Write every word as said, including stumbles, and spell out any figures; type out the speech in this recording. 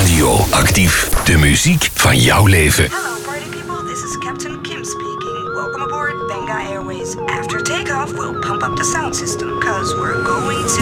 Radioactief. De muziek van jouw leven. Hello party people, this is Captain Kim speaking. Welcome aboard Benga Airways. After takeoff, we'll pump up the sound system, cause we're going to